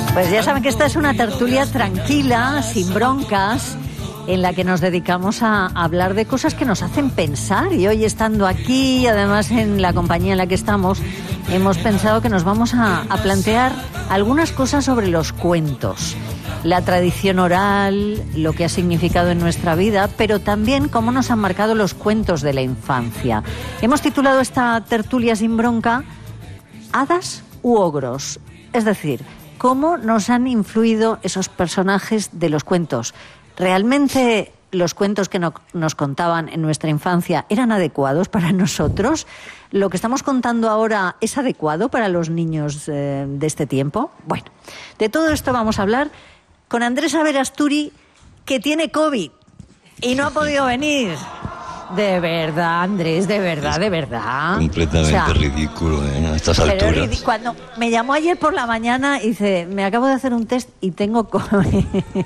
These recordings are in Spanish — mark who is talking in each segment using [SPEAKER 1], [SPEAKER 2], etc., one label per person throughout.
[SPEAKER 1] Pues ya saben que esta es una tertulia tranquila, sin broncas, en la que nos dedicamos a hablar de cosas que nos hacen pensar. Y hoy, estando aquí, además en la compañía en la que estamos, hemos pensado que nos vamos a plantear algunas cosas sobre los cuentos. La tradición oral, lo que ha significado en nuestra vida, pero también cómo nos han marcado los cuentos de la infancia. Hemos titulado esta tertulia sin bronca ¿Hadas u ogros? Es decir, cómo nos han influido esos personajes de los cuentos. ¿Realmente los cuentos que nos contaban en nuestra infancia eran adecuados para nosotros? ¿Lo que estamos contando ahora es adecuado para los niños de este tiempo? Bueno, de todo esto vamos a hablar con Andrés Aberasturi, que tiene COVID y no ha podido venir. De verdad, Andrés, de verdad.
[SPEAKER 2] Completamente ridículo, a estas alturas.
[SPEAKER 1] Cuando me llamó ayer por la mañana y dice, me acabo de hacer un test y tengo COVID.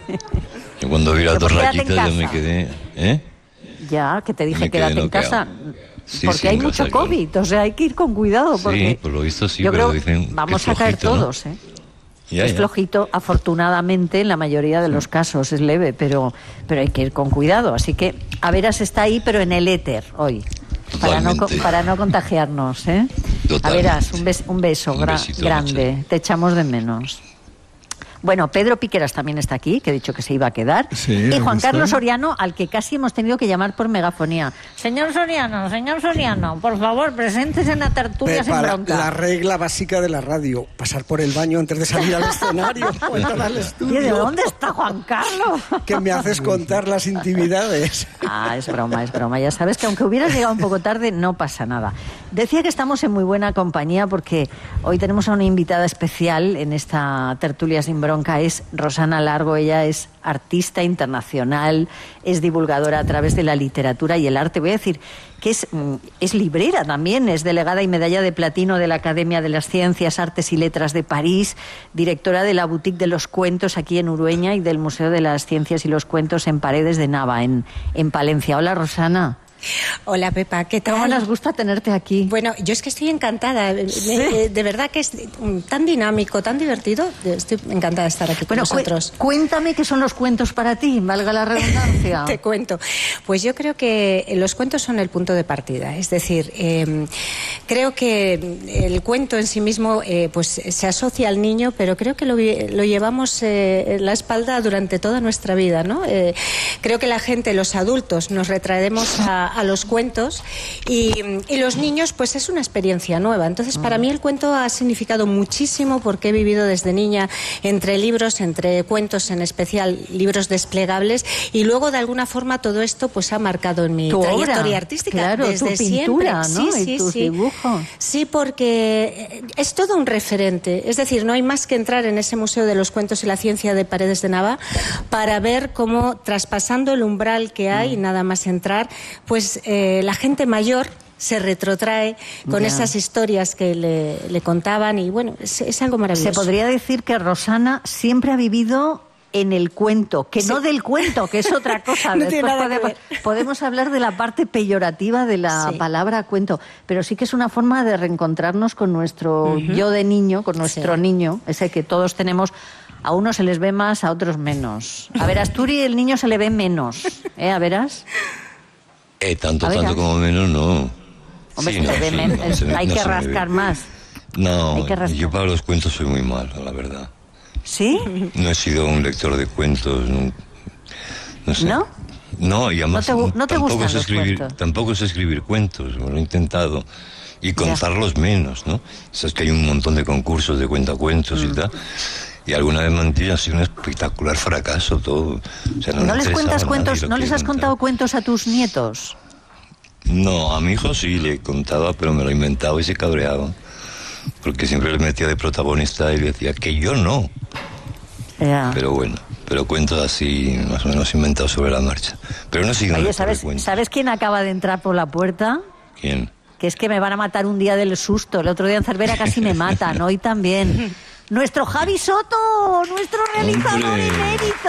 [SPEAKER 2] Yo cuando vi las dos rayitas yo me quedé...
[SPEAKER 1] Ya, que te dije quédate en casa.
[SPEAKER 2] Sí,
[SPEAKER 1] porque hay mucho COVID, o sea, hay que ir con cuidado. Porque
[SPEAKER 2] sí, por lo visto sí,
[SPEAKER 1] yo
[SPEAKER 2] pero
[SPEAKER 1] creo
[SPEAKER 2] dicen
[SPEAKER 1] vamos a caer todos, ¿no? Es flojito, afortunadamente, en la mayoría de los casos es leve, pero hay que ir con cuidado. Así que Averas está ahí, pero en el éter hoy, para no contagiarnos, ¿eh? Averas, un beso grande, mucho. Te echamos de menos. Bueno, Pedro Piqueras también está aquí, que he dicho que se iba a quedar. Sí, y Juan Carlos Soriano, al que casi hemos tenido que llamar por megafonía. Señor Soriano, por favor, preséntese en la tertulia sin bronca.
[SPEAKER 3] La regla básica de la radio, pasar por el baño antes de salir al escenario o entrar al estudio.
[SPEAKER 1] ¿Y de dónde está Juan Carlos?
[SPEAKER 3] Que me haces contar las intimidades.
[SPEAKER 1] Es broma. Ya sabes que aunque hubieras llegado un poco tarde, no pasa nada. Decía que estamos en muy buena compañía porque hoy tenemos a una invitada especial en esta tertulia sin bronca. Es Rosana Largo. Ella es artista internacional, es divulgadora a través de la literatura y el arte. Voy a decir que es librera también, es delegada y medalla de platino de la Academia de las Ciencias, Artes y Letras de París, directora de la Boutique de los Cuentos aquí en Urueña y del Museo de las Ciencias y los Cuentos en Paredes de Nava, en Palencia. Hola, Rosana.
[SPEAKER 4] Hola, Pepa, ¿qué tal?
[SPEAKER 1] ¿Cómo nos gusta tenerte aquí?
[SPEAKER 4] Bueno, yo es que estoy encantada. ¿Sí? De verdad que es tan dinámico, tan divertido. Estoy encantada de estar aquí con vosotros.
[SPEAKER 1] Cuéntame qué son los cuentos para ti, valga la redundancia.
[SPEAKER 4] Te cuento. Pues yo creo que los cuentos son el punto de partida. Es decir, creo que el cuento en sí mismo pues se asocia al niño, pero creo que lo llevamos en la espalda durante toda nuestra vida, ¿no? Creo que la gente, los adultos, nos retraemos a los cuentos y los niños pues es una experiencia nueva. Entonces para mí el cuento ha significado muchísimo porque he vivido desde niña entre libros, entre cuentos, en especial libros desplegables, y luego de alguna forma todo esto pues ha marcado en mi trayectoria artística.
[SPEAKER 1] Claro,
[SPEAKER 4] desde
[SPEAKER 1] tu pintura,
[SPEAKER 4] siempre.
[SPEAKER 1] ¿no? Y tus dibujos.
[SPEAKER 4] Sí, porque es todo un referente. Es decir, no hay más que entrar en ese Museo de los Cuentos y la Ciencia de Paredes de Nava para ver cómo, traspasando el umbral que hay, nada más entrar, pues la gente mayor se retrotrae con esas historias que le contaban y bueno, es algo maravilloso.
[SPEAKER 1] Se podría decir que Rosana siempre ha vivido en el cuento, que no del cuento, que es otra cosa.
[SPEAKER 4] No
[SPEAKER 1] Después podemos hablar de la parte peyorativa de la palabra cuento, pero sí que es una forma de reencontrarnos con nuestro yo de niño, con nuestro niño, ese que todos tenemos. A unos se les ve más, a otros menos. A Verasturi el niño se le ve menos, ¿A Veras?
[SPEAKER 2] Tanto como menos, no.
[SPEAKER 1] Hombre, hay que rascar más.
[SPEAKER 2] No, yo para los cuentos soy muy malo, la verdad.
[SPEAKER 1] ¿Sí?
[SPEAKER 2] No he sido un lector de cuentos, no sé.
[SPEAKER 1] ¿No?
[SPEAKER 2] No, y además
[SPEAKER 1] ¿No te gustan los cuentos?
[SPEAKER 2] Tampoco sé escribir cuentos, lo he intentado. Y contarlos menos, ¿no? Sabes que hay un montón de concursos de cuentacuentos y tal. Y alguna vez me ha sido un espectacular fracaso todo. O sea,
[SPEAKER 1] ¿No les cuentas cuentos? ¿No les has contado cuentos a tus nietos?
[SPEAKER 2] No, a mi hijo sí le contaba, pero me lo inventaba y se cabreaba. Porque siempre le metía de protagonista y le decía que yo no. Pero bueno, cuentos así más o menos inventados sobre la marcha. Pero no sigo.
[SPEAKER 1] Oye, ¿sabes quién acaba de entrar por la puerta?
[SPEAKER 2] ¿Quién?
[SPEAKER 1] Que es que me van a matar un día del susto. El otro día en Cervera casi me matan, hoy también. Nuestro Javi Soto, nuestro realizador emérito.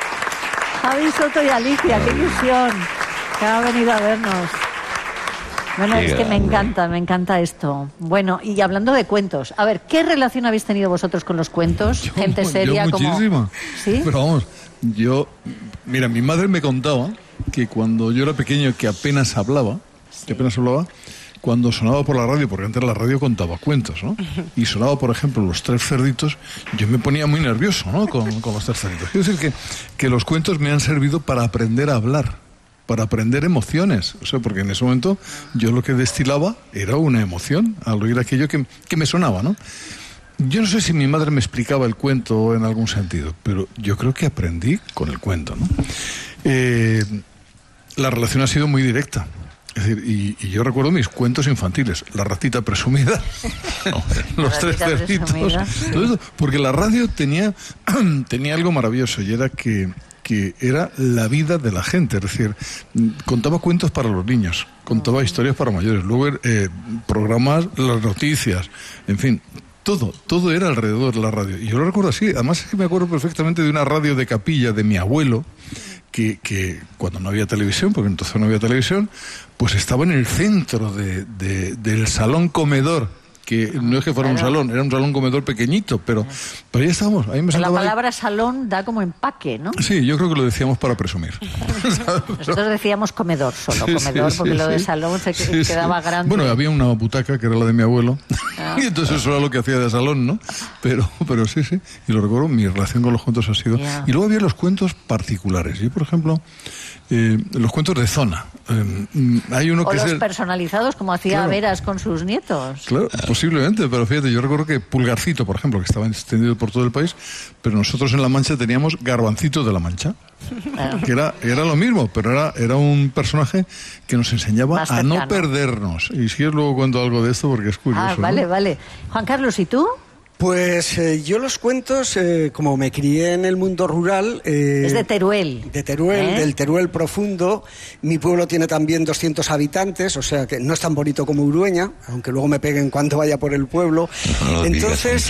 [SPEAKER 1] Javi Soto y Alicia, qué ilusión que ha venido a vernos. Bueno, es que me encanta esto. Bueno, y hablando de cuentos, a ver, ¿qué relación habéis tenido vosotros con los cuentos? Gente seria
[SPEAKER 5] yo muchísima.
[SPEAKER 1] como... ¿Sí?
[SPEAKER 5] Pero vamos, mira, mi madre me contaba que cuando yo era pequeño, que apenas hablaba, cuando sonaba por la radio, porque antes la radio contaba cuentos, ¿no? Y sonaba, por ejemplo, Los Tres Cerditos, yo me ponía muy nervioso, ¿no? Con Los Tres Cerditos. Quiero decir que los cuentos me han servido para aprender a hablar, para aprender emociones. O sea, porque en ese momento yo lo que destilaba era una emoción al oír aquello que me sonaba, ¿no? Yo no sé si mi madre me explicaba el cuento en algún sentido, pero yo creo que aprendí con el cuento, ¿no? La relación ha sido muy directa. Es decir, y yo recuerdo mis cuentos infantiles, La ratita presumida, Los Tres Cerditos, todo eso, porque la radio tenía algo maravilloso, y era que era la vida de la gente. Es decir, contaba cuentos para los niños, contaba historias para mayores, luego programas, las noticias, en fin, todo era alrededor de la radio. Y yo lo recuerdo así. Además es que me acuerdo perfectamente de una radio de capilla de mi abuelo, que cuando no había televisión, porque entonces no había televisión, pues estaba en el centro del salón comedor, que no es que fuera un salón, era un salón comedor pequeñito, pero ahí estábamos. Ahí me
[SPEAKER 1] la palabra salón da como empaque, ¿no?
[SPEAKER 5] Sí, yo creo que lo decíamos para presumir.
[SPEAKER 1] Nosotros decíamos comedor solo, porque lo de salón quedaba grande.
[SPEAKER 5] Bueno, había una butaca que era la de mi abuelo, y entonces eso era lo que hacía de salón, ¿no? Pero sí, y lo recuerdo, mi relación con los cuentos ha sido... Y luego había los cuentos particulares. Yo, por ejemplo... los cuentos de zona. Hay uno que
[SPEAKER 1] los personalizados, como hacía Veras con sus nietos.
[SPEAKER 5] Claro, posiblemente, pero fíjate, yo recuerdo que Pulgarcito, por ejemplo, que estaba extendido por todo el país, pero nosotros en La Mancha teníamos Garbancito de La Mancha, que era lo mismo, pero era un personaje que nos enseñaba a no perdernos. Y si os luego cuento algo de esto, porque es curioso.
[SPEAKER 1] Vale. Juan Carlos, ¿y tú?
[SPEAKER 3] Pues yo los cuentos, como me crié en el mundo rural...
[SPEAKER 1] es de Teruel.
[SPEAKER 3] De Teruel, del Teruel profundo. Mi pueblo tiene también 200 habitantes, o sea que no es tan bonito como Urueña, aunque luego me peguen cuando vaya por el pueblo.
[SPEAKER 2] No,
[SPEAKER 3] entonces...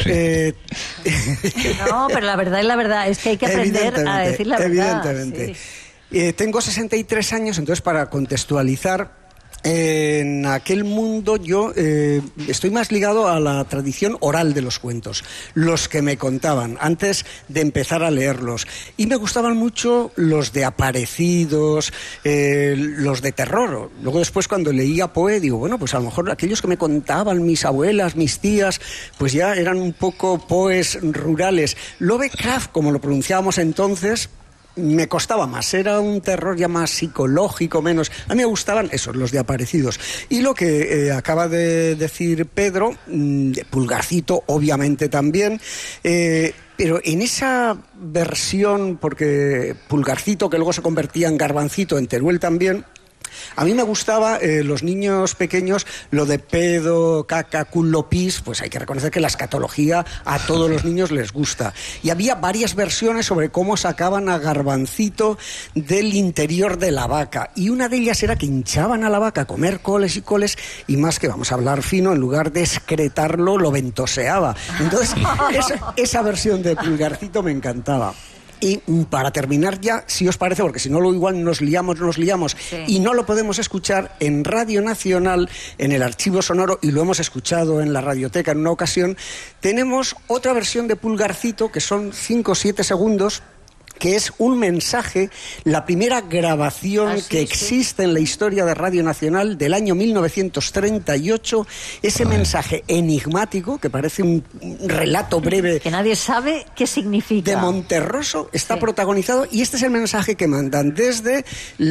[SPEAKER 1] No, pero la verdad es que hay que aprender a decir la verdad.
[SPEAKER 3] Evidentemente. Sí. Tengo 63 años, entonces para contextualizar... En aquel mundo yo estoy más ligado a la tradición oral de los cuentos, los que me contaban antes de empezar a leerlos. Y me gustaban mucho los de aparecidos, los de terror. Luego después cuando leía Poe digo, bueno, pues a lo mejor aquellos que me contaban mis abuelas, mis tías, pues ya eran un poco Poes rurales. Lovecraft, como lo pronunciábamos entonces... me costaba más, era un terror ya más psicológico, menos... A mí me gustaban esos, los de aparecidos. Y lo que acaba de decir Pedro, Pulgarcito obviamente también, pero en esa versión, porque Pulgarcito, que luego se convertía en Garbancito, en Teruel también... A mí me gustaba, los niños pequeños, lo de pedo, caca, culo, pis, pues hay que reconocer que la escatología a todos los niños les gusta. Y había varias versiones sobre cómo sacaban a Garbancito del interior de la vaca. Y una de ellas era que hinchaban a la vaca a comer coles y coles, y más que vamos a hablar fino, en lugar de excretarlo, lo ventoseaba. Entonces, esa versión de Pulgarcito me encantaba. Y para terminar ya, si os parece, porque si no lo igual nos liamos sí. Y no lo podemos escuchar en Radio Nacional, en el archivo sonoro, y lo hemos escuchado en la radioteca en una ocasión, tenemos otra versión de Pulgarcito que son 5 o 7 segundos, que es un mensaje, la primera grabación que existe en la historia de Radio Nacional del año 1938, ese mensaje enigmático, que parece un relato breve...
[SPEAKER 1] Que nadie sabe qué significa.
[SPEAKER 3] De Monterroso, está protagonizado, y este es el mensaje que mandan desde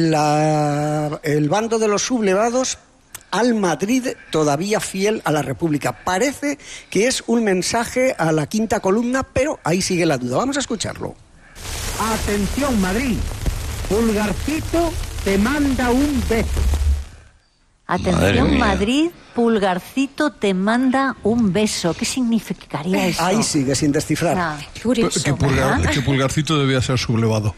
[SPEAKER 3] el bando de los sublevados al Madrid todavía fiel a la República. Parece que es un mensaje a la quinta columna, pero ahí sigue la duda. Vamos a escucharlo.
[SPEAKER 6] Atención, Madrid. Pulgarcito te manda un beso.
[SPEAKER 1] Atención, Madrid. Pulgarcito te manda un beso. ¿Qué significaría eso?
[SPEAKER 3] Ahí sigue sin descifrar.
[SPEAKER 1] Qué curioso,
[SPEAKER 5] que Pulgarcito debía ser sublevado.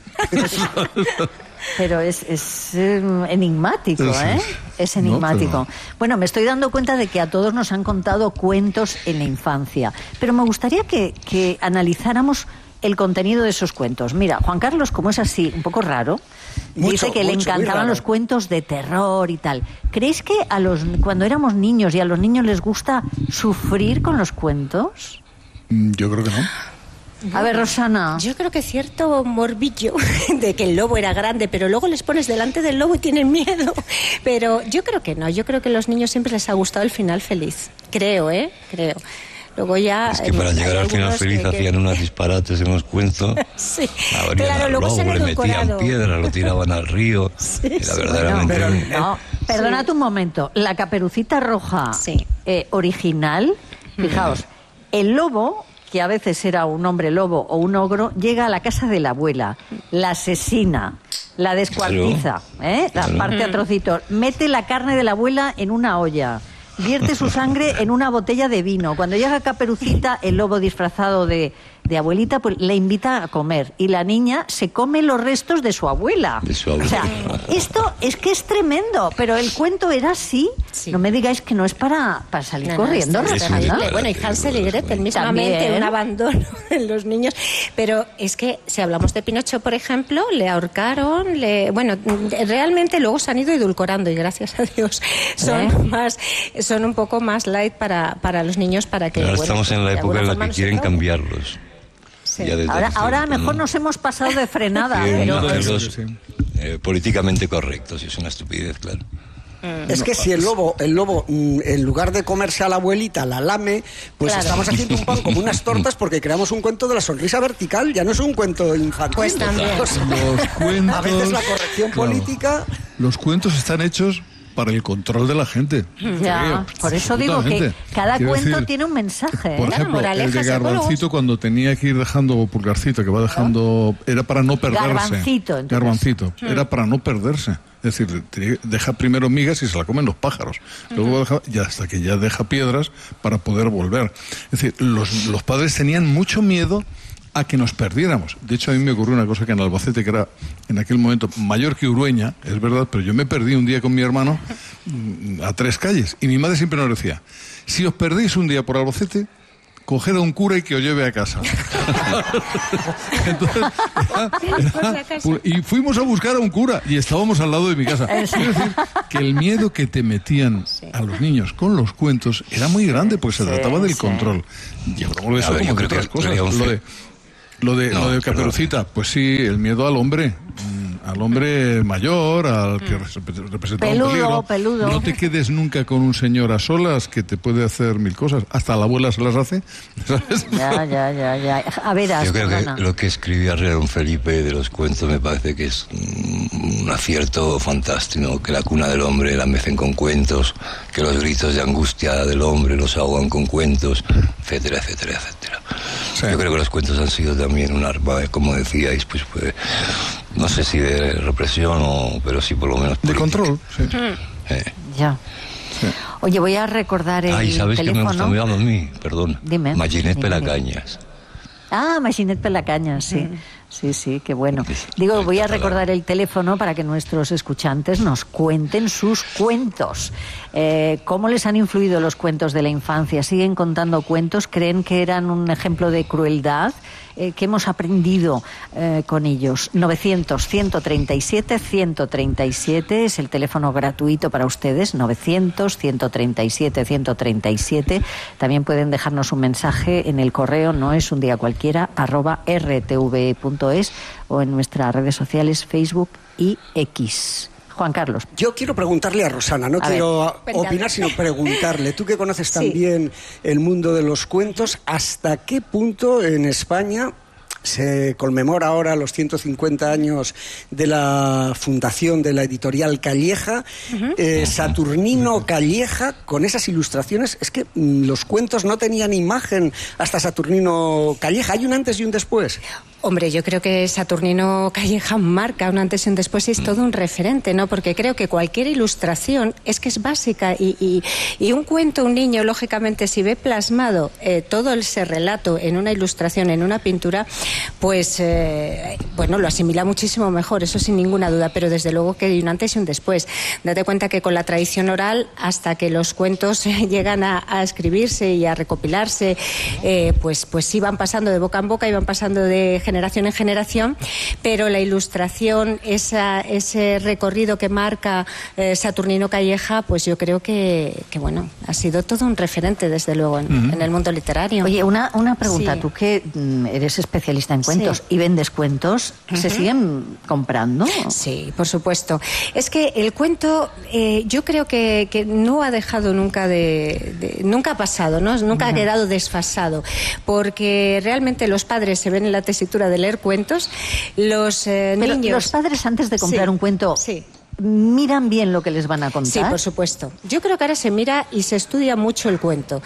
[SPEAKER 1] Pero es enigmático, ¿eh? Es enigmático. No, pero... Bueno, me estoy dando cuenta de que a todos nos han contado cuentos en la infancia, pero me gustaría que analizáramos el contenido de esos cuentos. Mira, Juan Carlos, como es así, un poco raro, dice que le encantaban los cuentos de terror y tal. ¿Creéis que cuando éramos niños y a los niños les gusta sufrir con los cuentos?
[SPEAKER 5] Yo creo que no.
[SPEAKER 1] A ver, Rosana.
[SPEAKER 4] Yo creo que cierto morbillo de que el lobo era grande, pero luego les pones delante del lobo y tienen miedo. Pero yo creo que no, yo creo que a los niños siempre les ha gustado el final feliz. Creo. Luego ya...
[SPEAKER 2] Es que para llegar al final feliz hacían unos disparates en los cuentos.
[SPEAKER 4] Sí,
[SPEAKER 2] claro, luego se han edulcorado. Le metían piedras, lo tiraban al río. Sí, era verdaderamente...
[SPEAKER 1] Perdonad un momento. La Caperucita Roja original, fijaos, el lobo, que a veces era un hombre lobo o un ogro, llega a la casa de la abuela, la asesina, la descuartiza, la parte a trocitos, mete la carne de la abuela en una olla, vierte su sangre en una botella de vino. Cuando llega Caperucita, el lobo disfrazado de abuelita, pues le invita a comer. Y la niña se come los restos de su abuela. O sea, esto es que es tremendo. Pero el cuento era así. Sí. No me digáis que no es para salir corriendo.
[SPEAKER 4] Bueno, y Hansel y Gretel mismamente, también. Un abandono en los niños. Pero es que, si hablamos de Pinocho, por ejemplo, le ahorcaron, realmente luego se han ido edulcorando y gracias a Dios son un poco más light para los niños, para que...
[SPEAKER 2] Ahora estamos en la época en la que quieren cambiarlos.
[SPEAKER 1] Sí. Ahora mejor nos hemos pasado de frenada.
[SPEAKER 2] Políticamente correctos, y es una estupidez, claro.
[SPEAKER 3] Es que si el lobo, en lugar de comerse a la abuelita, la lame, pues estamos haciendo un pan como unas tortas porque creamos un cuento de la sonrisa vertical, ya no es un cuento infantil.
[SPEAKER 4] Pues también.
[SPEAKER 5] Los cuentos,
[SPEAKER 3] a veces la corrección política...
[SPEAKER 5] Los cuentos están hechos para el control de la gente.
[SPEAKER 1] Ya, por eso digo que cada cuento tiene un mensaje.
[SPEAKER 5] Por ejemplo, el de Garbancito, cuando tenía que ir dejando, o Pulgarcito, que va dejando, era para no perderse. Garbancito. Era para no perderse. Es decir, deja primero migas y se la comen los pájaros. Luego hasta que ya deja piedras para poder volver. Es decir, los padres tenían mucho miedo a que nos perdiéramos. De hecho, a mí me ocurrió una cosa que en Albacete, que era en aquel momento mayor que Urueña, es verdad, pero yo me perdí un día con mi hermano a 3 calles. Y mi madre siempre nos decía, si os perdéis un día por Albacete, coged a un cura y que os lleve a casa. Entonces, y fuimos a buscar a un cura y estábamos al lado de mi casa. Es decir, que el miedo que te metían a los niños con los cuentos era muy grande, pues se trataba del control. Yo creo que eso como de otras cosas. Lo de Caperucita, pues sí, el miedo al hombre mayor, al que representa un peligro. No te quedes nunca con un señor a solas que te puede hacer 1000 cosas. Hasta la abuela se las hace, ¿sabes?
[SPEAKER 1] Ya. A ver,
[SPEAKER 2] yo creo que lo que escribía Don Felipe de los cuentos me parece que es un acierto fantástico, que la cuna del hombre la mecen con cuentos, que los gritos de angustia del hombre los ahogan con cuentos, etcétera. Sí. Yo creo que los cuentos han sido también un arma, como decíais, pues no sé si de represión pero sí por lo menos política.
[SPEAKER 5] De control, sí.
[SPEAKER 1] Ya. Sí. Oye, voy a recordar el
[SPEAKER 2] ¿sabes
[SPEAKER 1] teléfono?
[SPEAKER 2] Qué me gusta a mí? Perdón.
[SPEAKER 1] Dime.
[SPEAKER 2] Maginet Pelacañas.
[SPEAKER 1] Maginet Pelacañas, sí. Sí, qué bueno. Digo, voy a recordar el teléfono para que nuestros escuchantes nos cuenten sus cuentos. ¿Cómo les han influido los cuentos de la infancia? ¿Siguen contando cuentos? ¿Creen que eran un ejemplo de crueldad? ¿Qué hemos aprendido con ellos? 900-137-137 es el teléfono gratuito para ustedes. 900-137-137. También pueden dejarnos un mensaje en el correo noesundiacualquiera @rtve.es o en nuestras redes sociales Facebook y X. Juan Carlos.
[SPEAKER 3] Yo quiero preguntarle a Rosana, no quiero opinar, sino preguntarle. Tú que conoces también el mundo de los cuentos, ¿hasta qué punto en España se conmemora ahora los 150 años de la fundación de la editorial Calleja? Saturnino Calleja, con esas ilustraciones, es que los cuentos no tenían imagen hasta Saturnino Calleja. ¿Hay un antes y un después?
[SPEAKER 4] Hombre, yo creo que Saturnino Calleja marca un antes y un después y es todo un referente, ¿no? Porque creo que cualquier ilustración es que es básica y un cuento, un niño, lógicamente, si ve plasmado todo ese relato en una ilustración, en una pintura, pues, bueno, lo asimila muchísimo mejor, eso sin ninguna duda, pero desde luego que hay un antes y un después. Date cuenta que con la tradición oral, hasta que los cuentos llegan a escribirse y a recopilarse, pues sí van pasando de boca en boca y van pasando de generación en generación, pero la ilustración, ese recorrido que marca Saturnino Calleja, pues yo creo que bueno, ha sido todo un referente desde luego en el mundo literario.
[SPEAKER 1] Oye, una pregunta, sí. Tú que eres especialista en cuentos, sí, y vendes cuentos, ¿se siguen comprando?
[SPEAKER 4] Sí, por supuesto. Es que el cuento yo creo que no ha dejado nunca nunca ha pasado, ¿no? Nunca ha quedado desfasado, porque realmente los padres se ven en la tesitura de leer cuentos, los niños...
[SPEAKER 1] Los padres, antes de comprar un cuento... Sí. ¿Miran bien lo que les van a contar?
[SPEAKER 4] Sí, por supuesto. Yo creo que ahora se mira y se estudia mucho el cuento,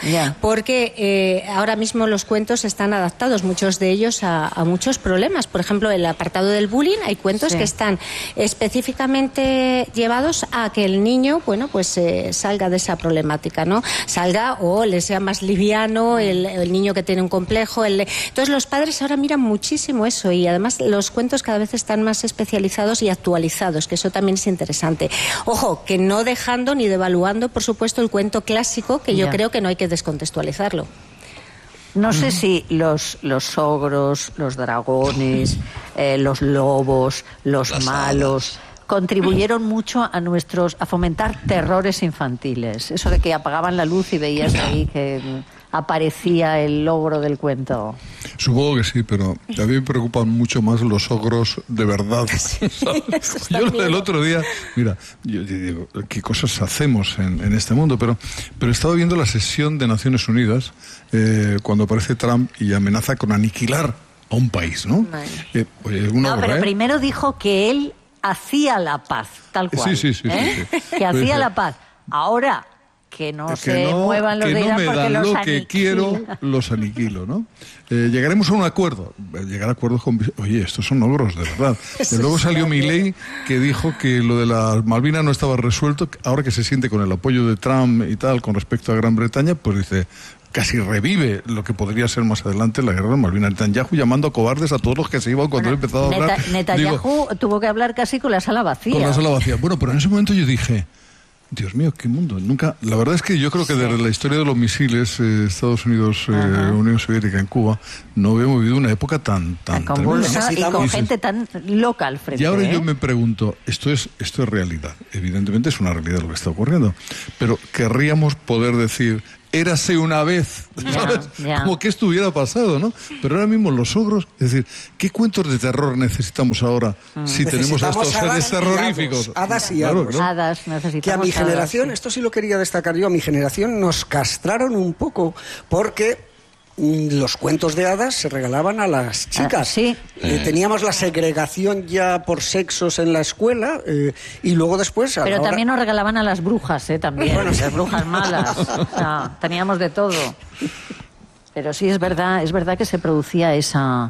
[SPEAKER 4] porque ahora mismo los cuentos están adaptados, muchos de ellos, a muchos problemas. Por ejemplo, el apartado del bullying, hay cuentos que están específicamente llevados a que el niño, bueno, pues salga de esa problemática, ¿no? Salga o le sea más liviano el niño que tiene un complejo. Entonces los padres ahora miran muchísimo eso y además los cuentos cada vez están más especializados y actualizados, que eso también es interesante. Ojo, que no dejando ni devaluando, por supuesto, el cuento clásico, que yo creo que no hay que descontextualizarlo.
[SPEAKER 1] No sé si los ogros, los dragones, los lobos, los malos contribuyeron mucho a fomentar terrores infantiles. Eso de que apagaban la luz y veías ahí que aparecía el ogro del cuento.
[SPEAKER 5] Supongo que sí, pero a mí me preocupan mucho más los ogros de verdad. Sí, yo el otro día, mira, yo digo, ¿qué cosas hacemos en este mundo? Pero he estado viendo la sesión de Naciones Unidas cuando aparece Trump y amenaza con aniquilar a un país, ¿no?
[SPEAKER 1] Pero primero dijo que él hacía la paz, tal cual.
[SPEAKER 5] Sí.
[SPEAKER 1] Que hacía la paz. Ahora... que no muevan los de Irán porque los
[SPEAKER 5] lo que quiero, los aniquilo, ¿no? Llegaremos a un acuerdo. Llegar a acuerdos con... Oye, estos son ogros, de verdad. Luego salió Milei, que dijo que lo de las Malvinas no estaba resuelto. Ahora que se siente con el apoyo de Trump y tal con respecto a Gran Bretaña, pues dice... Casi revive lo que podría ser más adelante la guerra de Malvinas. Netanyahu llamando cobardes a todos los que se iban cuando él empezaba a hablar.
[SPEAKER 1] Netanyahu tuvo que hablar casi con la sala vacía.
[SPEAKER 5] Con la sala vacía. Bueno, pero en ese momento yo dije... Dios mío, qué mundo. Nunca. La verdad es que yo creo que desde la historia de los misiles, Estados Unidos, Unión Soviética en Cuba, no habíamos vivido una época tan
[SPEAKER 1] convulsa y con gente tan loca al frente.
[SPEAKER 5] Y ahora yo me pregunto, esto es realidad. Evidentemente es una realidad lo que está ocurriendo. Pero querríamos poder decir, érase una vez, ¿sabes? Como que esto hubiera pasado, ¿no? Pero ahora mismo los ogros, es decir, ¿qué cuentos de terror necesitamos ahora si tenemos a estos seres terroríficos?
[SPEAKER 3] Hadas y hados.
[SPEAKER 1] Hadas, necesitamos.
[SPEAKER 3] Que a mi generación,
[SPEAKER 1] sí.
[SPEAKER 3] Esto sí lo quería destacar yo, a mi generación nos castraron un poco porque... los cuentos de hadas se regalaban a las chicas.
[SPEAKER 1] Sí.
[SPEAKER 3] Teníamos la segregación ya por sexos en la escuela y luego después...
[SPEAKER 1] Pero también nos regalaban a las brujas, también, bueno, las brujas malas. Teníamos de todo. Pero sí es verdad que se producía esa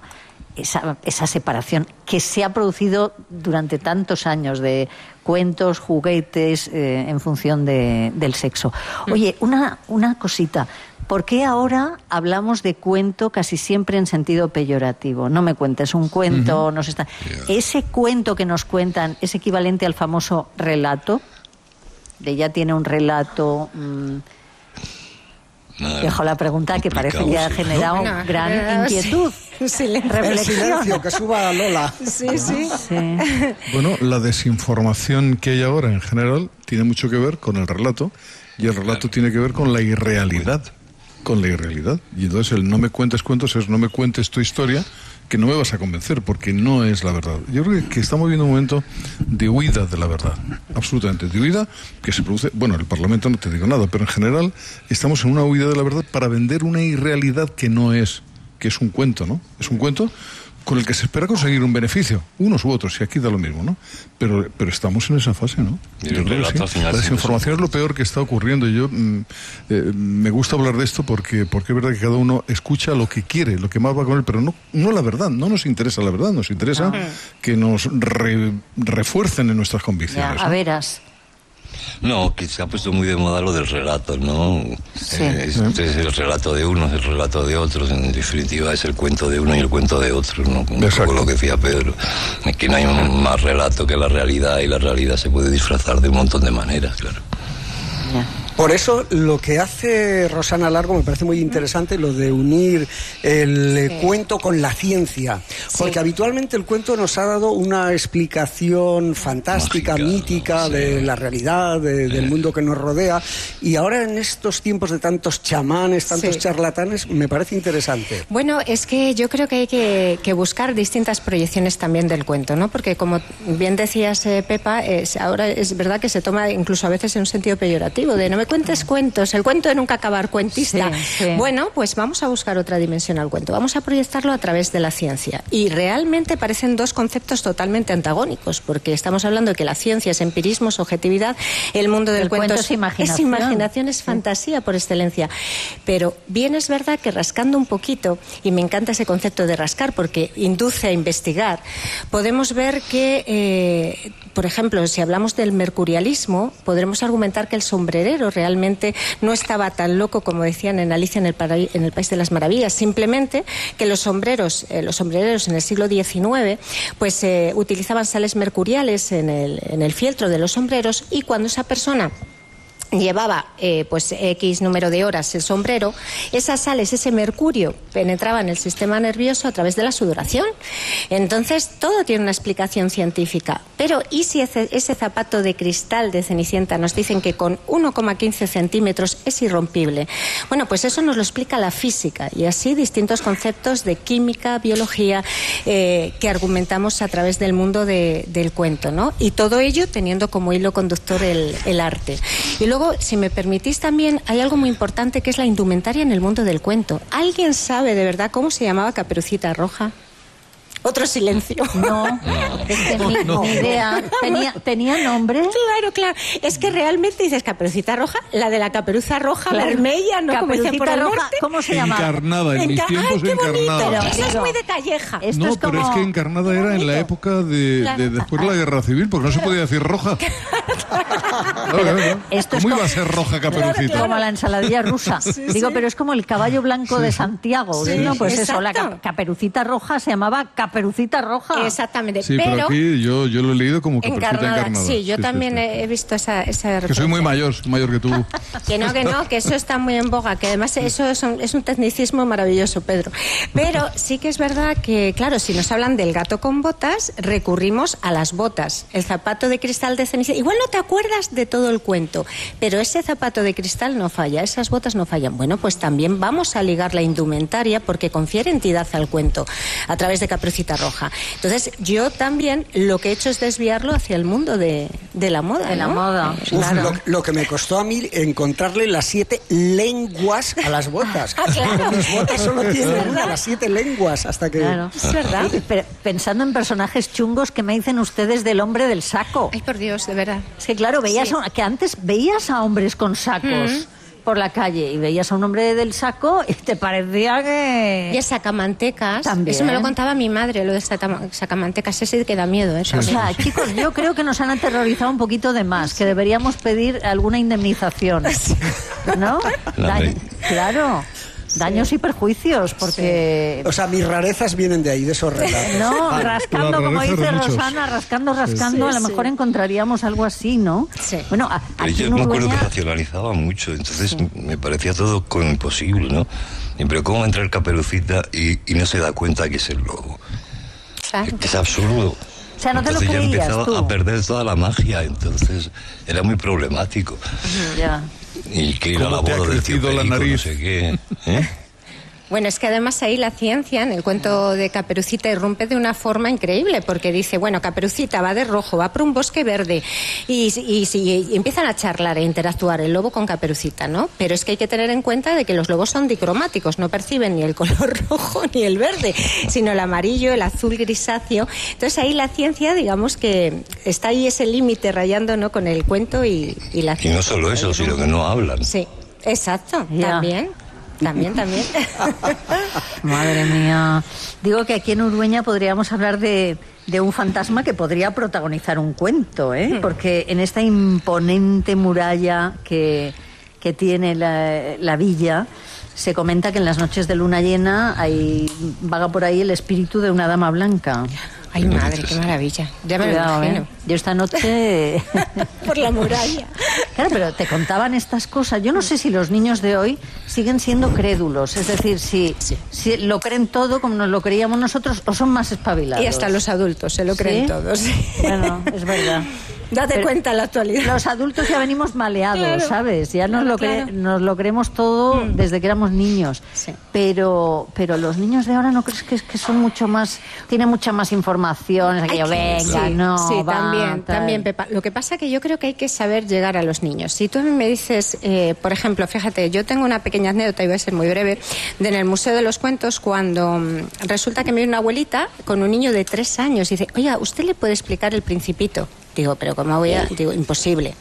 [SPEAKER 1] separación que se ha producido durante tantos años de cuentos, juguetes, en función del sexo. Oye, una cosita. ¿Por qué ahora hablamos de cuento casi siempre en sentido peyorativo? No me cuentes un cuento, no se está... ¿Ese cuento que nos cuentan es equivalente al famoso relato? De ya tiene un relato... Dejo la pregunta que parece que ha generado gran inquietud.
[SPEAKER 3] Silencio, que suba Lola.
[SPEAKER 4] Sí.
[SPEAKER 5] Bueno, la desinformación que hay ahora en general tiene mucho que ver con el relato y el relato tiene que ver con la irrealidad. Y entonces el no me cuentes cuentos es no me cuentes tu historia, que no me vas a convencer porque no es la verdad. Yo creo que estamos viviendo un momento de huida de la verdad, absolutamente, de huida que se produce, bueno, el Parlamento no te digo nada, pero en general estamos en una huida de la verdad para vender una irrealidad que no es, que es un cuento, ¿no? Es un cuento con el que se espera conseguir un beneficio, unos u otros, y aquí da lo mismo, ¿no? Pero estamos en esa fase, ¿no? Yo creo que sí. La desinformación es lo peor que está ocurriendo, y yo me gusta hablar de esto porque es verdad que cada uno escucha lo que quiere, lo que más va con él, pero no la verdad, no nos interesa la verdad, nos interesa que nos refuercen en nuestras convicciones.
[SPEAKER 1] Ya, a veras.
[SPEAKER 2] No, que se ha puesto muy de moda lo del relato, ¿no?
[SPEAKER 1] Sí.
[SPEAKER 2] Este es el relato de unos, el relato de otros, en definitiva es el cuento de uno y el cuento de otros, ¿no? Un poco lo que decía Pedro, es que no hay más relato que la realidad, y la realidad se puede disfrazar de un montón de maneras, claro.
[SPEAKER 1] Ya.
[SPEAKER 3] Por eso lo que hace Rosana Largo me parece muy interesante, lo de unir el cuento con la ciencia, porque habitualmente el cuento nos ha dado una explicación fantástica, mítica, de la realidad, del mundo que nos rodea, y ahora en estos tiempos de tantos chamanes, tantos charlatanes, me parece interesante.
[SPEAKER 4] Bueno, es que yo creo que hay que buscar distintas proyecciones también del cuento, ¿no? Porque como bien decías, Pepa, ahora es verdad que se toma incluso a veces en un sentido peyorativo, de no me cuentes cuentos, el cuento de nunca acabar, cuentista. Bueno, pues vamos a buscar otra dimensión al cuento, vamos a proyectarlo a través de la ciencia, y realmente parecen dos conceptos totalmente antagónicos, porque estamos hablando de que la ciencia es empirismo, es objetividad, el mundo del cuento es imaginación, es fantasía por excelencia. Pero bien es verdad que rascando un poquito, y me encanta ese concepto de rascar porque induce a investigar, podemos ver que, por ejemplo, si hablamos del mercurialismo, podremos argumentar que el sombrerero realmente no estaba tan loco como decían en Alicia en el País de las Maravillas, simplemente que los sombreros, los sombrereros en el siglo XIX pues utilizaban sales mercuriales en el fieltro de los sombreros, y cuando esa persona llevaba pues X número de horas el sombrero, esas sales, ese mercurio penetraba en el sistema nervioso a través de la sudoración. Entonces todo tiene una explicación científica. Pero ¿y si ese zapato de cristal de Cenicienta nos dicen que con 1,15 centímetros es irrompible? Bueno, pues eso nos lo explica la física, y así distintos conceptos de química, biología, que argumentamos a través del mundo del cuento, ¿no? Y todo ello teniendo como hilo conductor el arte. Y luego, si me permitís también, hay algo muy importante que es la indumentaria en el mundo del cuento. ¿Alguien sabe de verdad cómo se llamaba Caperucita Roja? Otro silencio.
[SPEAKER 1] No, es que ni idea. ¿Tenía nombre?
[SPEAKER 4] Claro. Es que realmente dices Caperucita Roja, la de la caperuza roja, vermella, ¿no? Como dicen por el norte.
[SPEAKER 1] ¿Cómo se llama?
[SPEAKER 5] Encarnada, en mis tiempos.
[SPEAKER 4] ¡Ay, qué
[SPEAKER 5] Encarnada.
[SPEAKER 4] bonito! Eso es muy de Calleja.
[SPEAKER 5] No, pero es que Encarnada era en la época de después de la Guerra Civil, porque no se podía decir roja. ¿Cómo iba a ser roja Caperucita?
[SPEAKER 1] Como la ensaladilla rusa. Digo, pero es como el caballo blanco de Santiago. No, pues eso, la Caperucita Roja se llamaba Caperucita Roja.
[SPEAKER 4] Exactamente.
[SPEAKER 5] Sí, pero aquí yo lo he leído como Caperucita Encarnada.
[SPEAKER 4] Sí, yo también he visto esa referencia.
[SPEAKER 5] Que soy muy mayor que tú.
[SPEAKER 4] que eso está muy en boga, que además eso es un tecnicismo maravilloso, Pedro. Pero sí que es verdad que, claro, si nos hablan del gato con botas, recurrimos a las botas. El zapato de cristal de Cenicienta. Igual no te acuerdas de todo el cuento, pero ese zapato de cristal no falla, esas botas no fallan. Bueno, pues también vamos a ligar la indumentaria porque confiere entidad al cuento a través de Caperucita Roja. Entonces, yo también lo que he hecho es desviarlo hacia el mundo de la moda.
[SPEAKER 1] De la moda.
[SPEAKER 3] Claro. Lo que me costó a mí encontrarle las 7 lenguas a las botas.
[SPEAKER 4] Claro.
[SPEAKER 3] Las botas solo tienen una, las 7 lenguas hasta que...
[SPEAKER 1] Claro.
[SPEAKER 4] Es verdad.
[SPEAKER 1] Pero pensando en personajes chungos, ¿qué me dicen ustedes del hombre del saco?
[SPEAKER 4] Ay, por Dios, de verdad.
[SPEAKER 1] Es que claro, que antes veías a hombres con sacos por la calle y veías a un hombre del saco y te parecía que...
[SPEAKER 4] Y el sacamantecas.
[SPEAKER 1] También.
[SPEAKER 4] Eso me lo contaba mi madre, lo de sacamantecas. Ese que da miedo, ¿eh?
[SPEAKER 1] O sea, chicos, yo creo que nos han aterrorizado un poquito de más, que deberíamos pedir alguna indemnización. ¿No? Claro. Daños y perjuicios, porque...
[SPEAKER 3] O sea, mis rarezas vienen de ahí, de esos relatos.
[SPEAKER 1] No, rascando, como dice Rosana, rascando, a lo mejor encontraríamos algo así, ¿no?
[SPEAKER 4] Sí.
[SPEAKER 1] Bueno,
[SPEAKER 2] pero yo me acuerdo que racionalizaba mucho, entonces me parecía todo como imposible, ¿no? Pero ¿cómo entra el Caperucita y no se da cuenta que es el lobo?
[SPEAKER 4] Claro.
[SPEAKER 2] Es absurdo.
[SPEAKER 1] O sea, no te lo creías,
[SPEAKER 2] ya empezaba
[SPEAKER 1] tú.
[SPEAKER 2] a perder toda la magia, entonces era muy problemático.
[SPEAKER 1] Ya.
[SPEAKER 2] Y que ir a la boda del tío Perico, no sé qué.
[SPEAKER 4] Bueno, es que además ahí la ciencia, en el cuento de Caperucita, irrumpe de una forma increíble, porque dice, bueno, Caperucita va de rojo, va por un bosque verde, y empiezan a charlar e interactuar el lobo con Caperucita, ¿no? Pero es que hay que tener en cuenta de que los lobos son dicromáticos, no perciben ni el color rojo ni el verde, sino el amarillo, el azul grisáceo. Entonces ahí la ciencia, digamos que está ahí ese límite rayando, ¿no?, con el cuento y la ciencia.
[SPEAKER 2] Y no solo eso, sino que no hablan.
[SPEAKER 4] Sí, exacto, también.
[SPEAKER 1] Madre mía. Digo que aquí en Urueña podríamos hablar de un fantasma que podría protagonizar un cuento, ¿eh? Porque en esta imponente muralla que tiene la villa, se comenta que en las noches de luna llena vaga por ahí el espíritu de una dama blanca.
[SPEAKER 4] Ay, madre, qué maravilla. Ya me lo imagino.
[SPEAKER 1] Yo esta noche...
[SPEAKER 4] Por la muralla.
[SPEAKER 1] Claro, pero te contaban estas cosas. Yo no sé si los niños de hoy siguen siendo crédulos. Es decir, si lo creen todo como nos lo creíamos nosotros, o son más espabilados.
[SPEAKER 4] Y hasta los adultos se lo creen todos.
[SPEAKER 1] Bueno, es verdad.
[SPEAKER 4] Date cuenta en la actualidad.
[SPEAKER 1] Los adultos ya venimos maleados, ¿sabes? Ya nos lo creemos todo desde que éramos niños. Sí. Pero los niños de ahora, ¿no crees que son mucho más... Tienen mucha más información? Es aquello, venga, no,
[SPEAKER 4] sí,
[SPEAKER 1] va,
[SPEAKER 4] también, Pepa. Lo que pasa que yo creo que hay que saber llegar a los niños. Si tú a mí me dices, por ejemplo, fíjate, yo tengo una pequeña anécdota, y voy a ser muy breve, en el Museo de los Cuentos, cuando resulta que me viene una abuelita con un niño de 3 años y dice, oiga, ¿usted le puede explicar El Principito? Digo, pero ¿cómo voy a...? Digo, imposible.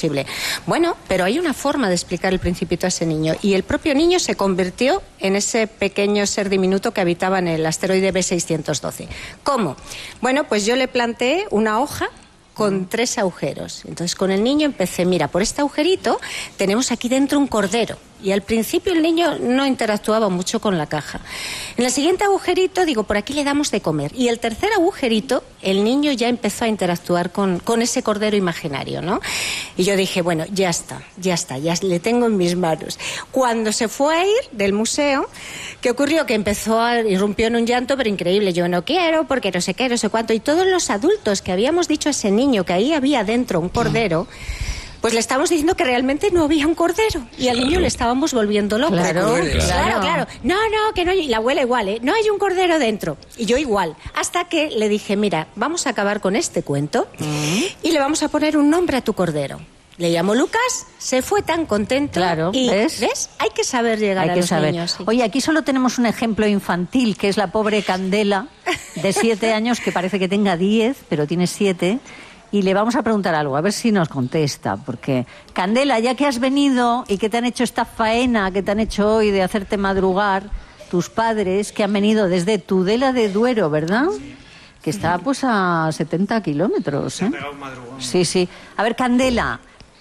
[SPEAKER 4] Bueno, pero hay una forma de explicar El Principito a ese niño. Y el propio niño se convirtió en ese pequeño ser diminuto que habitaba en el asteroide B612. ¿Cómo? Bueno, pues yo le planteé una hoja con 3 agujeros. Entonces, con el niño empecé, mira, por este agujerito tenemos aquí dentro un cordero. Y al principio el niño no interactuaba mucho con la caja. En el siguiente agujerito, digo, por aquí le damos de comer. Y el tercer agujerito, el niño ya empezó a interactuar con ese cordero imaginario, ¿no? Y yo dije, bueno, ya está, ya le tengo en mis manos. Cuando se fue a ir del museo, ¿qué ocurrió? Que irrumpió en un llanto, pero increíble. Yo no quiero, porque no sé qué, no sé cuánto. Y todos los adultos que habíamos dicho a ese niño que ahí había dentro un cordero, pues le estábamos diciendo que realmente no había un cordero. Y al niño le estábamos volviendo loco.
[SPEAKER 1] Claro.
[SPEAKER 4] No, que no hay... Y la abuela igual, ¿eh? No hay un cordero dentro. Y yo igual. Hasta que le dije, mira, vamos a acabar con este cuento y le vamos a poner un nombre a tu cordero. Le llamó Lucas, se fue tan contento.
[SPEAKER 1] Claro,
[SPEAKER 4] y, ¿ves? Hay que saber llegar a los niños. Sí.
[SPEAKER 1] Oye, aquí solo tenemos un ejemplo infantil, que es la pobre Candela, de 7 años, que parece que tenga 10, pero tiene 7... Y le vamos a preguntar algo, a ver si nos contesta, porque, Candela, ya que has venido y que te han hecho esta faena que te han hecho hoy de hacerte madrugar, tus padres, que han venido desde Tudela de Duero, ¿verdad? Que está pues a 70 kilómetros, ¿eh? Sí. A ver, Candela,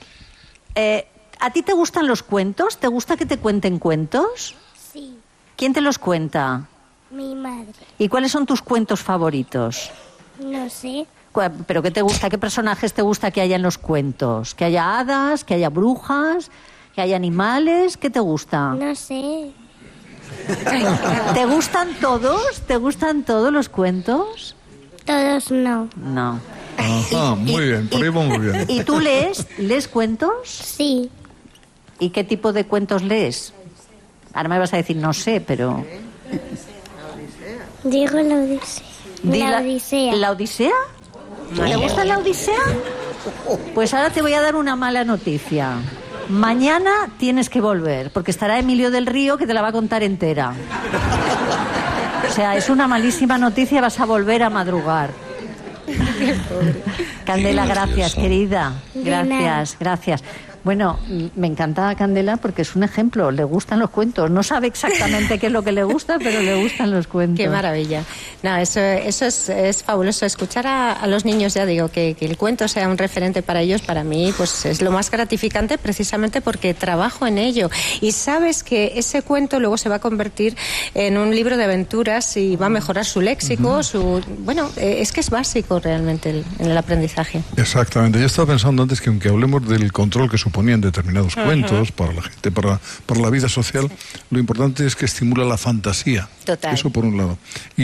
[SPEAKER 1] ¿a ti te gustan los cuentos? ¿Te gusta que te cuenten cuentos?
[SPEAKER 7] Sí.
[SPEAKER 1] ¿Quién te los cuenta?
[SPEAKER 7] Mi madre.
[SPEAKER 1] ¿Y cuáles son tus cuentos favoritos?
[SPEAKER 7] No sé.
[SPEAKER 1] ¿Pero qué te gusta? ¿Qué personajes te gusta que haya en los cuentos? ¿Que haya hadas? ¿Que haya brujas? ¿Que haya animales? ¿Qué te gusta?
[SPEAKER 7] No sé.
[SPEAKER 1] ¿Te gustan todos? ¿Te gustan todos los cuentos?
[SPEAKER 7] Todos no.
[SPEAKER 1] No.
[SPEAKER 5] Ajá, muy bien, por ahí va muy bien.
[SPEAKER 1] ¿Y tú lees cuentos?
[SPEAKER 7] Sí.
[SPEAKER 1] ¿Y qué tipo de cuentos lees? Ahora me vas a decir no sé, pero...
[SPEAKER 7] Digo la Odisea. La Odisea.
[SPEAKER 1] ¿La Odisea? ¿Te gusta la Odisea? Pues ahora te voy a dar una mala noticia. Mañana tienes que volver, porque estará Emilio del Río que te la va a contar entera. O sea, es una malísima noticia, vas a volver a madrugar. Candela, gracias, querida. Gracias. Bueno, me encanta Candela porque es un ejemplo, le gustan los cuentos. No sabe exactamente qué es lo que le gusta, pero le gustan los cuentos.
[SPEAKER 4] Qué maravilla. No, eso es fabuloso. Escuchar a los niños, ya digo, que el cuento sea un referente para ellos, para mí, pues es lo más gratificante precisamente porque trabajo en ello. Y sabes que ese cuento luego se va a convertir en un libro de aventuras y va a mejorar su léxico, Bueno, es que es básico realmente en el aprendizaje.
[SPEAKER 5] Exactamente. Yo estaba pensando antes que aunque hablemos del control que suponían determinados cuentos para la gente, para la vida social, lo importante es que estimula la fantasía.
[SPEAKER 4] Total.
[SPEAKER 5] Eso por un lado. Y luego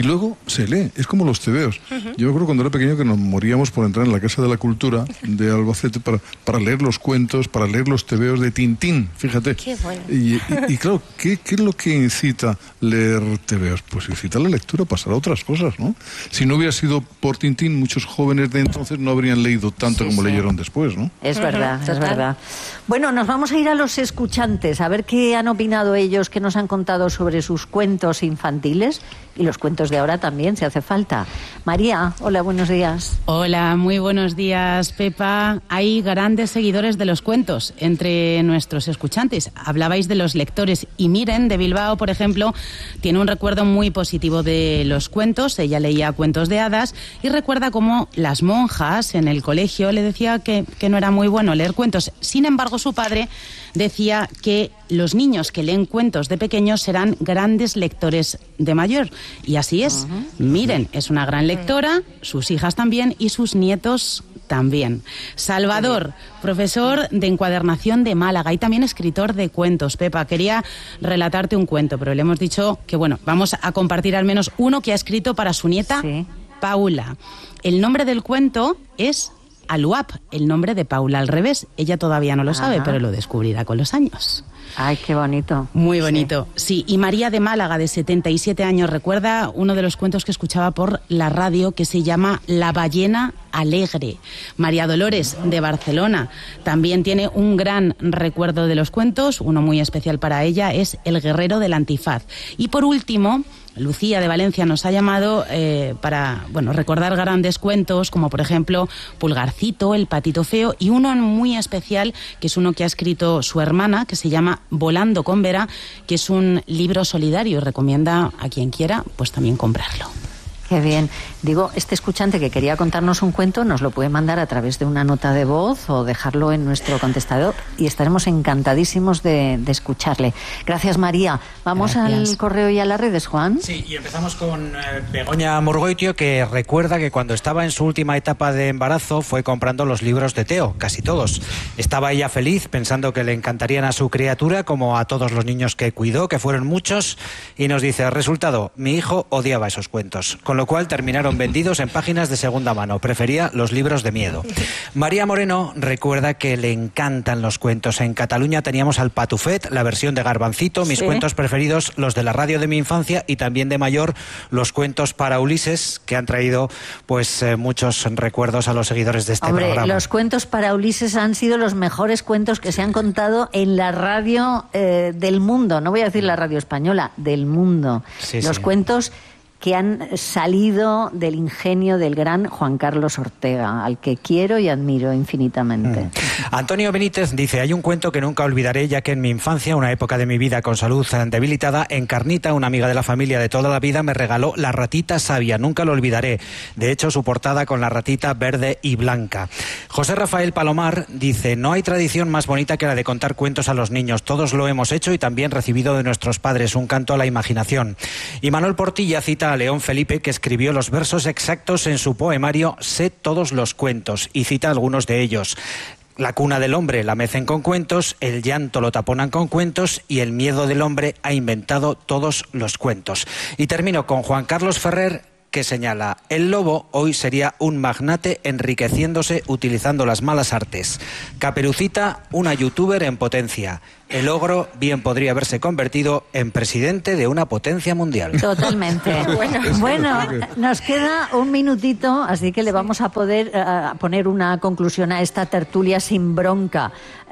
[SPEAKER 5] se lee, es como los tebeos. Yo me acuerdo cuando era pequeño que nos moríamos por entrar en la Casa de la Cultura de Albacete para leer los cuentos, para leer los tebeos de Tintín, fíjate.
[SPEAKER 4] Qué bueno.
[SPEAKER 5] Y claro, ¿qué es lo que incita leer tebeos? Pues incita la lectura, pasar a otras cosas, ¿no? Si no hubiera sido por Tintín, muchos jóvenes de entonces no habrían leído tanto como leyeron después, ¿no?
[SPEAKER 1] Es verdad, es verdad. Bueno, nos vamos a ir a los escuchantes, a ver qué han opinado ellos, qué nos han contado sobre sus cuentos infantiles y los cuentos de ahora también, si hace falta. María, hola, buenos días.
[SPEAKER 8] Hola, muy buenos días, Pepa. Hay grandes seguidores de los cuentos entre nuestros escuchantes. Hablabais de los lectores y Miren, de Bilbao, por ejemplo, tiene un recuerdo muy positivo de los cuentos. Ella leía cuentos de hadas y recuerda cómo las monjas en el colegio le decía que no era muy bueno leer cuentos. Sin embargo, su padre decía que los niños que leen cuentos de pequeños serán grandes lectores de mayor. Y así es. Miren, es una gran lectora, sus hijas también y sus nietos también. Salvador, profesor de encuadernación de Málaga y también escritor de cuentos. Pepa, quería relatarte un cuento, pero le hemos dicho que, bueno, vamos a compartir al menos uno que ha escrito para su nieta, Paula. El nombre del cuento es Aluap, el nombre de Paula al revés. Ella todavía no lo sabe, pero lo descubrirá con los años.
[SPEAKER 1] Ay, qué bonito.
[SPEAKER 8] Muy bonito, sí. Y María de Málaga, de 77 años, recuerda uno de los cuentos que escuchaba por la radio que se llama La ballena alegre. María Dolores, de Barcelona, también tiene un gran recuerdo de los cuentos. Uno muy especial para ella es El guerrero del antifaz. Y por último, Lucía de Valencia nos ha llamado para recordar grandes cuentos, como por ejemplo Pulgarcito, El patito feo, y uno muy especial, que es uno que ha escrito su hermana, que se llama Volando con Vera, que es un libro solidario y recomienda a quien quiera pues también comprarlo.
[SPEAKER 1] Qué bien. Digo, este escuchante que quería contarnos un cuento nos lo puede mandar a través de una nota de voz o dejarlo en nuestro contestador y estaremos encantadísimos de escucharle. Gracias, María. Vamos al correo y a las redes, Juan.
[SPEAKER 9] Sí, y empezamos con Begoña Murgoitio, que recuerda que cuando estaba en su última etapa de embarazo fue comprando los libros de Teo, casi todos. Estaba ella feliz pensando que le encantarían a su criatura como a todos los niños que cuidó, que fueron muchos, y nos dice, resultado, mi hijo odiaba esos cuentos, con lo cual terminaron vendidos en páginas de segunda mano. Prefería los libros de miedo. María Moreno recuerda que le encantan los cuentos. En Cataluña teníamos al Patufet, la versión de Garbancito, mis cuentos preferidos, los de la radio de mi infancia, y también de mayor los cuentos para Ulises, que han traído pues muchos recuerdos a los seguidores de este programa.
[SPEAKER 1] Los cuentos para Ulises han sido los mejores cuentos que se han contado en la radio del mundo. No voy a decir la radio española, del mundo. Los cuentos que han salido del ingenio del gran Juan Carlos Ortega, al que quiero y admiro infinitamente.
[SPEAKER 9] Antonio Benítez dice, hay un cuento que nunca olvidaré, ya que en mi infancia, una época de mi vida con salud debilitada, Encarnita, una amiga de la familia de toda la vida, me regaló La ratita sabia, nunca lo olvidaré. De hecho, su portada con la ratita verde y blanca. José Rafael Palomar dice, no hay tradición más bonita que la de contar cuentos a los niños. Todos lo hemos hecho y también recibido de nuestros padres, un canto a la imaginación. Y Manuel Portilla cita a León Felipe, que escribió los versos exactos en su poemario Sé todos los cuentos, y cita algunos de ellos. La cuna del hombre la mecen con cuentos, el llanto lo taponan con cuentos y el miedo del hombre ha inventado todos los cuentos. Y termino con Juan Carlos Ferrer, que señala, el lobo hoy sería un magnate enriqueciéndose utilizando las malas artes. Caperucita, una youtuber en potencia. El ogro bien podría haberse convertido en presidente de una potencia mundial.
[SPEAKER 1] Totalmente. Bueno, nos queda un minutito, así que le vamos a poder poner una conclusión a esta tertulia sin bronca.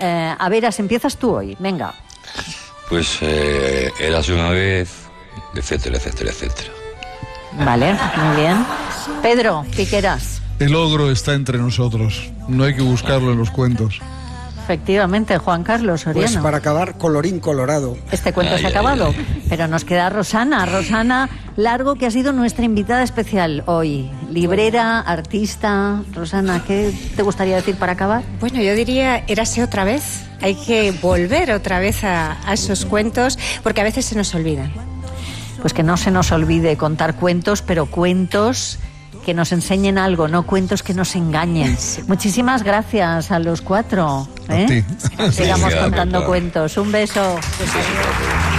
[SPEAKER 1] A veras, empiezas tú hoy, venga.
[SPEAKER 2] Pues érase una vez, etcétera, etcétera, etcétera.
[SPEAKER 1] Vale, muy bien. Pedro, Piqueras.
[SPEAKER 5] El ogro está entre nosotros. No hay que buscarlo en los cuentos.
[SPEAKER 1] Efectivamente, Juan Carlos Soriano.
[SPEAKER 3] Pues para acabar, colorín colorado.
[SPEAKER 1] Este cuento se ha acabado, pero nos queda Rosana. Rosana Largo, que ha sido nuestra invitada especial hoy. Librera, artista. Rosana, ¿qué te gustaría decir para acabar?
[SPEAKER 4] Bueno, yo diría, érase otra vez. Hay que volver otra vez a esos cuentos, porque a veces se nos olvidan.
[SPEAKER 1] Pues que no se nos olvide contar cuentos, pero cuentos que nos enseñen algo, no cuentos que nos engañen. Muchísimas gracias a los cuatro.
[SPEAKER 5] A ti.
[SPEAKER 1] Sigamos contando cuentos. Un beso.